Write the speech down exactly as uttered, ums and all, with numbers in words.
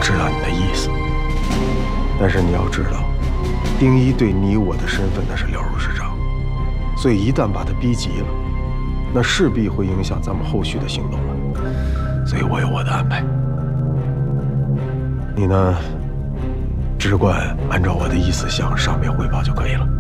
知道你的意思，但是你要知道，丁一对你我的身份那是了如指掌，所以一旦把他逼急了，那势必会影响咱们后续的行动了。所以我有我的安排，你呢，只管按照我的意思向上面汇报就可以了。